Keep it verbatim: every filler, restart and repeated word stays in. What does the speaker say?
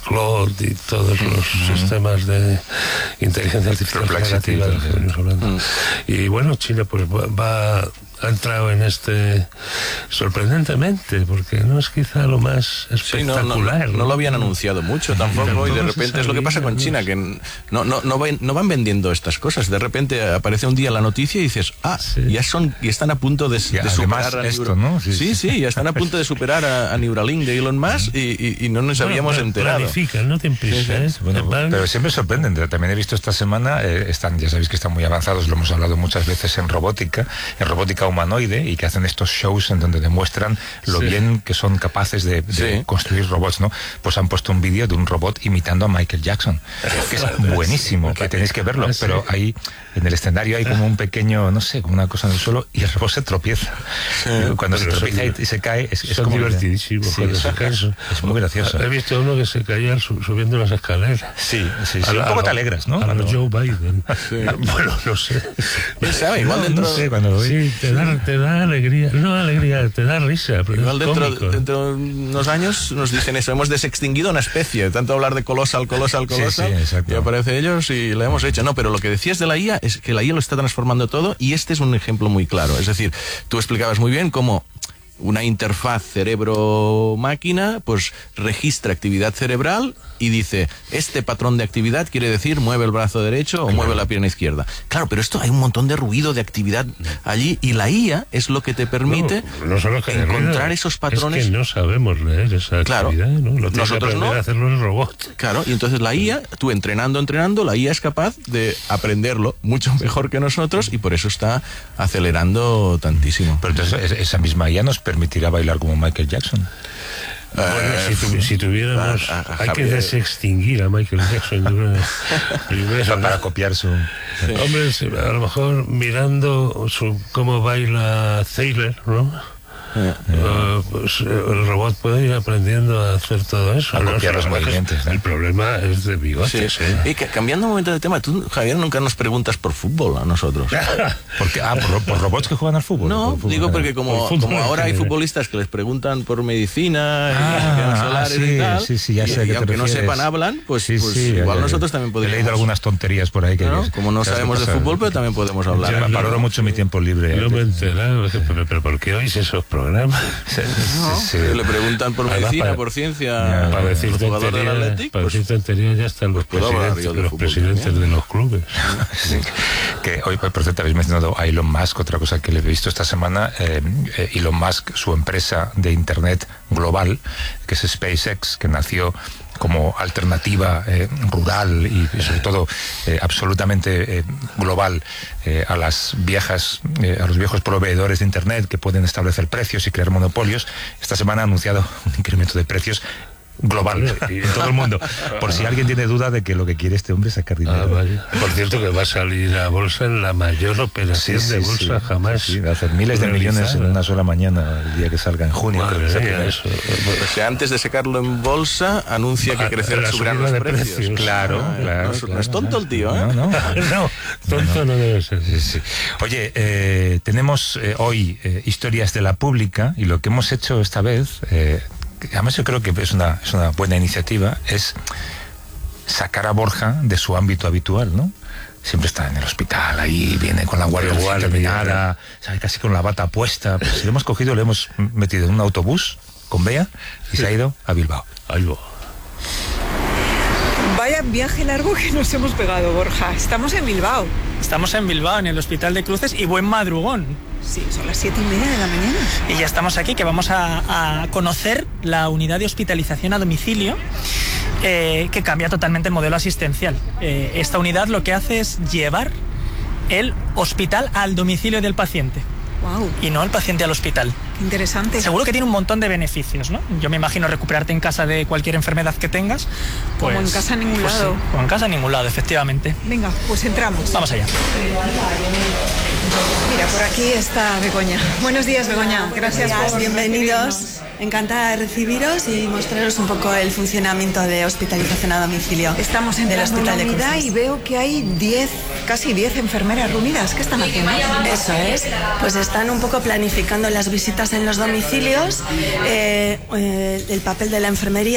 Claude y todos los mm. sistemas de inteligencia artificial generativa de que venimos hablando. Mm. Y bueno, China pues va, va ha entrado en este sorprendentemente, porque no es quizá lo más espectacular. Sí, no, no, no, no lo habían anunciado mucho tampoco, tampoco y de repente es lo que pasa con China, que no, no, no, van, no van vendiendo estas cosas. De repente aparece un día la noticia y dices, ah, sí. ya son ya están a punto de, ya, de superar a esto, ¿no? Sí, sí, sí, ya están a punto de superar a, a Neuralink de Elon Musk y, y, y no nos bueno, habíamos enterado. Planifican, no te empiezas. Sí, sí. Bueno, pero siempre sorprenden. También he visto esta semana, eh, están, ya sabéis que están muy avanzados, lo hemos hablado muchas veces en robótica, en robótica humanoide, y que hacen estos shows en donde demuestran lo sí. bien que son capaces de, de sí. construir robots, ¿no? Pues han puesto un vídeo de un robot imitando a Michael Jackson, que es buenísimo, que tenéis que verlo, pero ahí en el escenario hay como un pequeño, no sé, como una cosa en el suelo, y el robot se tropieza. Sí. Cuando pero se tropieza y, y se cae, es, es como divertidísimo. Sí, es, es, es muy gracioso. He visto uno que se caía subiendo las escaleras. Sí, sí, sí. A un poco te alegras, ¿no? A cuando... los Joe Biden. Sí. Bueno, no sé. ¿Sabe? Igual no, dentro... no sé, cuando lo sí, te da, te da alegría. No alegría, te da risa. Pero igual dentro, dentro de unos años nos dicen eso. Hemos desextinguido una especie. Tanto hablar de colosal, colosal, colosal. Sí, sí, y aparece ellos y lo hemos hecho. No, pero lo que decías de la I A es que la I A lo está transformando todo y este es un ejemplo muy claro. Es decir, tú explicabas muy bien cómo una interfaz cerebro-máquina pues registra actividad cerebral y dice, este patrón de actividad quiere decir mueve el brazo derecho o claro. mueve la pierna izquierda. Claro, pero esto hay un montón de ruido, de actividad allí, y la I A es lo que te permite no, no solo que encontrar ruido, esos patrones. Es que no sabemos leer esa claro, actividad, ¿no? Lo nosotros no. a hacerlo el robot. Claro, y entonces la I A, tú entrenando, entrenando, la I A es capaz de aprenderlo mucho mejor que nosotros y por eso está acelerando tantísimo. Pero entonces esa misma I A nos permitirá bailar como Michael Jackson. Bueno, si, tu, si tuviéramos a, a, a hay que desextinguir a Michael Jackson primero, para copiar su sí. hombre, a lo mejor mirando su, cómo baila Taylor, ¿no? Yeah, yeah. Uh, pues el robot puede ir aprendiendo a hacer todo eso, a copiar los movimientos. El problema es de bigotes. Sí. ¿eh? Y que, cambiando un momento de tema, tú, Javier, nunca nos preguntas por fútbol a nosotros. Porque, ah, por, por robots que juegan al fútbol. No, fútbol, digo porque como, como ahora hay futbolistas que les preguntan por medicina, ah, y solares sí, y tal, sí, sí, ya sé y, y aunque no sepan, hablan, pues, sí, pues sí, igual ya, nosotros también podríamos. He leído algunas tonterías por ahí que ¿no? Como no sabemos de fútbol, pero también podemos hablar. Ya, valoro no, mucho mi tiempo libre. No me he enterado, pero, pero ¿por qué oís esos programas? No, sí, sí. Le preguntan por Además, medicina, para, por ciencia, ya, para decir jugador del Atlético, para pues, decir tonterías ya están los pues presidentes, los presidentes de los clubes. Sí. Que hoy, por cierto, habéis mencionado a Elon Musk, otra cosa que le he visto esta semana. Eh, Elon Musk, su empresa de internet global, que es SpaceX, que nació como alternativa eh, rural y, y sobre todo eh, absolutamente eh, global eh, a las viejas eh, a los viejos proveedores de internet que pueden establecer precios y crear monopolios. Esta semana ha anunciado un incremento de precios global en todo el mundo, por si alguien tiene duda de que lo que quiere este hombre es sacar dinero. Ah, vaya. Por cierto, que va a salir a bolsa en la mayor operación sí, sí, de bolsa sí, jamás. Sí, va a hacer miles de millones en una sola mañana el día que salga en junio. Madre creo mía, eso. O sea, antes de sacarlo en bolsa, anuncia que crecerá su gran los precios. precios. Claro, ah, claro, no, claro. No es tonto el tío, ¿eh? No, no, no tonto no, no debe ser. Sí, sí. Oye, eh, tenemos eh, hoy eh, historias de la pública y lo que hemos hecho esta vez... Eh, además yo creo que es una, es una buena iniciativa, es sacar a Borja de su ámbito habitual, ¿no? Siempre está en el hospital, ahí viene con la guardia igual terminada, ¿sabe? Casi con la bata puesta. Pues si lo hemos cogido, lo hemos metido en un autobús con Bea y sí. se ha ido a Bilbao. Ahí va. Vaya viaje largo que nos hemos pegado, Borja. Estamos en Bilbao. Estamos en Bilbao, en el Hospital de Cruces, y buen madrugón. Sí, son las siete y media de la mañana. Y ya estamos aquí, que vamos a, a conocer la unidad de hospitalización a domicilio, eh, que cambia totalmente el modelo asistencial. Eh, esta unidad lo que hace es llevar el hospital al domicilio del paciente. Wow. Y no el paciente al hospital. Qué interesante. Seguro que tiene un montón de beneficios, ¿no? Yo me imagino recuperarte en casa de cualquier enfermedad que tengas. Pues, como en casa en ningún pues lado. Sí, como en casa en ningún lado, efectivamente. Venga, pues entramos. Vamos allá. Mira, por aquí está Begoña. Buenos días, Begoña. Gracias Buenas, por bienvenidos. Encantada de recibiros y mostraros un poco el funcionamiento de hospitalización a domicilio. Estamos en el hospital de unidad y veo que hay diez, casi diez enfermeras reunidas. ¿Qué están haciendo? Eso es. Pues están un poco planificando las visitas en los domicilios, eh, eh, el papel de la enfermería